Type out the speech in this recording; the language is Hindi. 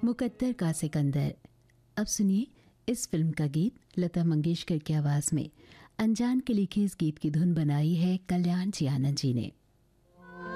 मुकद्दर का सिकंदर। अब सुनिए इस फिल्म का गीत लता मंगेशकर की आवाज़ में। अनजान के लिखे इस गीत की धुन बनाई है कल्याण जी आनंद जी ने।